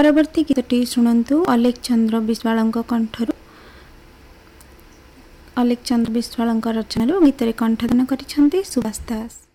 परवर्ती गीतटी शुणन्तु अलेख चंद्र विश्वालଙ୍କ कंठरू। अलेख चंद्र विश्वालଙ୍କ रचनारू गीतरे कंठदान करिसेंती सुभाष दास।